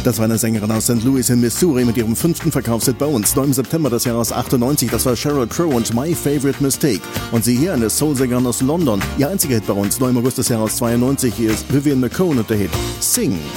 Das war eine Sängerin aus St. Louis in Missouri mit ihrem 5. Verkaufshit bei uns. Neu im September des Jahres 98, das war Sheryl Crow und My Favorite Mistake. Und sie hier, eine Soul-Sängerin aus London. Ihr einziger Hit bei uns, neu im August des Jahres 92, hier ist Vivian McCone und der Hit Sing.